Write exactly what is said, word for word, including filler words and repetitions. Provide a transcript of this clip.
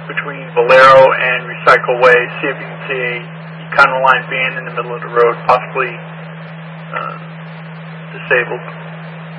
between Valero and Recycle Way. See if you can see a Econoline van in the middle of the road, possibly uh, disabled.